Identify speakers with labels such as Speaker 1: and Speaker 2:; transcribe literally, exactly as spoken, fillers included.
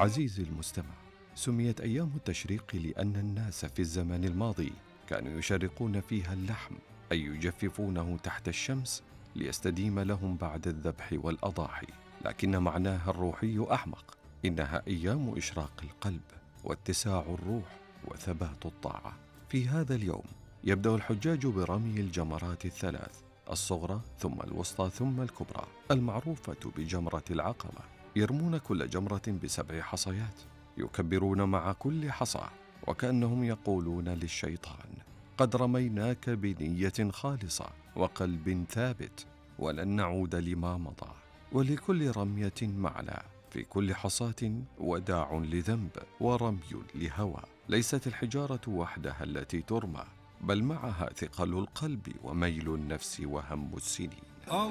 Speaker 1: عزيزي المستمع، سميت أيام التشريق لأن الناس في الزمان الماضي كانوا يشرقون فيها اللحم، أي يجففونه تحت الشمس ليستديم لهم بعد الذبح والأضاحي، لكن معناها الروحي أعمق. إنها أيام إشراق القلب واتساع الروح وثبات الطاعة. في هذا اليوم يبدأ الحجاج برمي الجمرات الثلاث، الصغرى ثم الوسطى ثم الكبرى، المعروفة بجمرة العقبة. يرمون كل جمرة بسبع حصيات، يكبرون مع كل حصى وكأنهم يقولون للشيطان: قد رميناك بنية خالصة وقلب ثابت، ولن نعود لما مضى. ولكل رمية معنى، في كل حصاة وداع لذنب ورمي لهوى. ليست الحجارة وحدها التي ترمى، بل معها ثقل القلب وميل النفس وهم السنين.